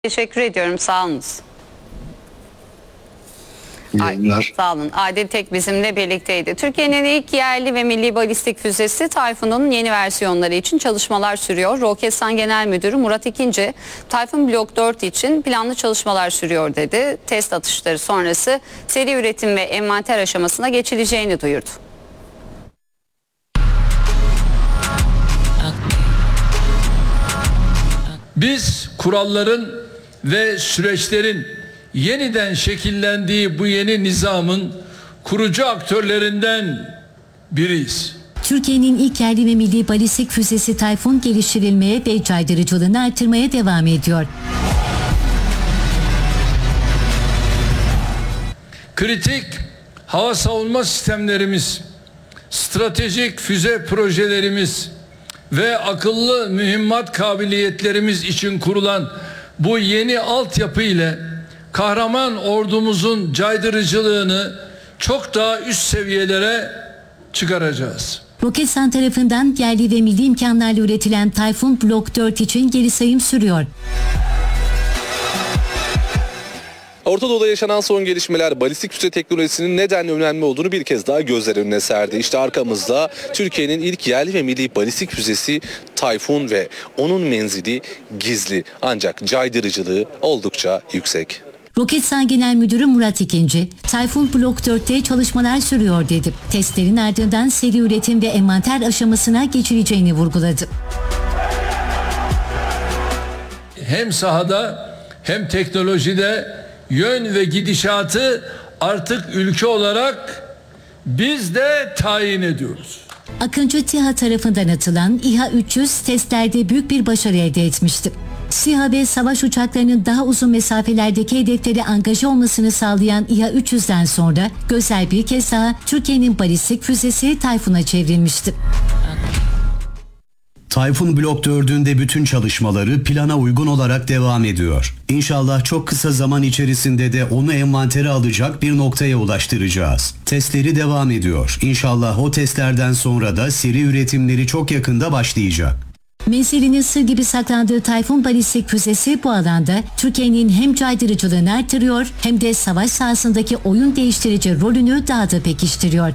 Teşekkür ediyorum. Sağ olunuz. Sağ olun. Adil Tek bizimle birlikteydi. Türkiye'nin ilk yerli ve milli balistik füzesi Tayfun'un yeni versiyonları için çalışmalar sürüyor. Roketsan Genel Müdürü Murat İkinci, Tayfun Blok 4 için planlı çalışmalar sürüyor dedi. Test atışları sonrası seri üretim ve envanter aşamasına geçileceğini duyurdu. Biz kuralların ve süreçlerin yeniden şekillendiği bu yeni nizamın kurucu aktörlerinden biriyiz. Türkiye'nin ilk yerli ve milli balistik füzesi Tayfun geliştirilmeye ve caydırıcılığını artırmaya devam ediyor. Kritik hava savunma sistemlerimiz, stratejik füze projelerimiz ve akıllı mühimmat kabiliyetlerimiz için kurulan bu yeni altyapı ile kahraman ordumuzun caydırıcılığını çok daha üst seviyelere çıkaracağız. Roketsan tarafından yerli ve milli imkanlarla üretilen Tayfun Blok 4 için geri sayım sürüyor. Orta Doğu'da yaşanan son gelişmeler balistik füze teknolojisinin neden önemli olduğunu bir kez daha gözler önüne serdi. İşte arkamızda Türkiye'nin ilk yerli ve milli balistik füzesi Tayfun ve onun menzili gizli ancak caydırıcılığı oldukça yüksek. Roketsan Genel Müdürü Murat İkinci, Tayfun Blok 4'te çalışmalar sürüyor dedi. Testlerin ardından seri üretim ve envanter aşamasına geçileceğini vurguladı. Hem sahada hem teknolojide yön ve gidişatı artık ülke olarak biz de tayin ediyoruz. Akıncı TİHA tarafından atılan İHA-300 testlerde büyük bir başarı elde etmişti. SİHA ve savaş uçaklarının daha uzun mesafelerdeki hedeflere angaje olmasını sağlayan İHA-300'den sonra gözler bir kez daha Türkiye'nin balistik füzesi Tayfun'a çevrilmişti. Tayfun Blok 4'ün de bütün çalışmaları plana uygun olarak devam ediyor. İnşallah çok kısa zaman içerisinde de onu envantere alacak bir noktaya ulaştıracağız. Testleri devam ediyor. İnşallah o testlerden sonra da seri üretimleri çok yakında başlayacak. Menzilinin sır gibi saklandığı Tayfun balistik füzesi bu alanda Türkiye'nin hem caydırıcılığını artırıyor hem de savaş sahasındaki oyun değiştirici rolünü daha da pekiştiriyor.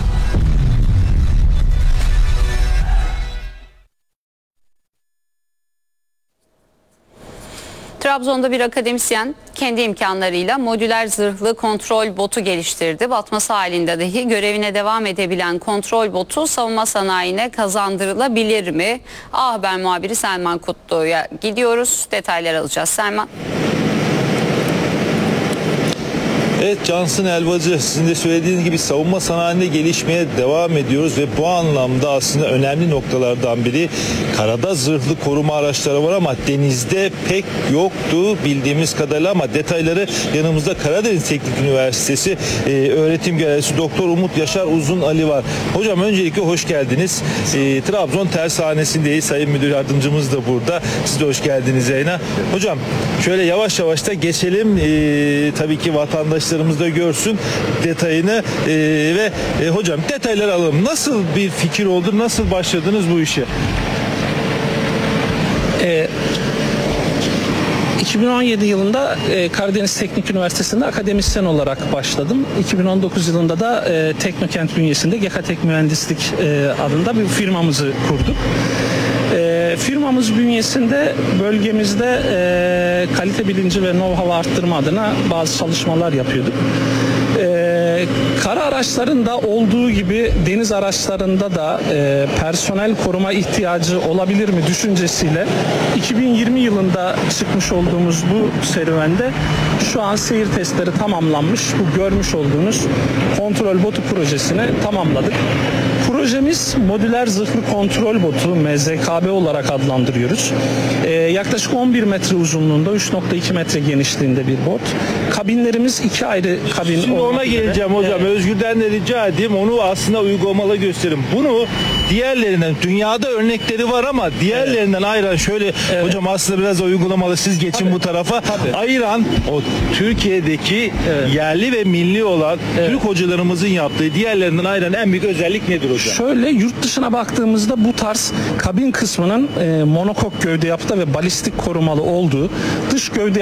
Trabzon'da bir akademisyen kendi imkanlarıyla modüler zırhlı kontrol botu geliştirdi. Batması halinde dahi görevine devam edebilen kontrol botu savunma sanayine kazandırılabilir mi? A Haber muhabiri Selman Kutlu'ya gidiyoruz. Detaylar alacağız. Selman. Evet Cansın Elvacı, sizin de söylediğiniz gibi savunma sanayinde gelişmeye devam ediyoruz ve bu anlamda aslında önemli noktalardan biri karada zırhlı koruma araçları var ama denizde pek yoktu bildiğimiz kadarıyla, ama detayları yanımızda Karadeniz Teknik Üniversitesi öğretim görevlisi Doktor Umut Yaşar Uzun Ali var. Hocam öncelikle hoş geldiniz. Trabzon Tersanesi'ndeyiz. Sayın Müdür Yardımcımız da burada. Siz de hoş geldiniz yayına. Hocam şöyle yavaş yavaş da geçelim. Tabii ki vatandaşlarımız da görsün detayını ve hocam detayları alalım. Nasıl bir fikir oldu? Nasıl başladınız bu işe? 2017 yılında Karadeniz Teknik Üniversitesi'nde akademisyen olarak başladım. 2019 yılında da Teknokent bünyesinde Gekatek Mühendislik adında bir firmamızı kurduk. Firmamız bünyesinde bölgemizde kalite bilinci ve know-how arttırma adına bazı çalışmalar yapıyorduk. Kara araçlarında olduğu gibi deniz araçlarında da personel koruma ihtiyacı olabilir mi düşüncesiyle 2020 yılında çıkmış olduğumuz bu serüvende şu an seyir testleri tamamlanmış. Bu görmüş olduğunuz kontrol botu projesini tamamladık. Projemiz modüler zırhlı kontrol botu, MZKB olarak adlandırıyoruz. Yaklaşık 11 metre uzunluğunda, 3.2 metre genişliğinde bir bot. Kabinlerimiz iki ayrı kabin. Şimdi ona geleceğim hocam. Evet. Özgür'den de rica edeyim onu aslında uygulamalı gösterin. Bunu diğerlerinden, dünyada örnekleri var ama diğerlerinden ayıran şöyle hocam aslında biraz uygulamalı, siz geçin bu tarafa. Ayıran o Türkiye'deki yerli ve milli olan Türk hocalarımızın yaptığı diğerlerinden ayıran en büyük özellik nedir hocam? Şöyle yurt dışına baktığımızda bu tarz kabin kısmının monokok gövde yapıda ve balistik korumalı olduğu, dış gövde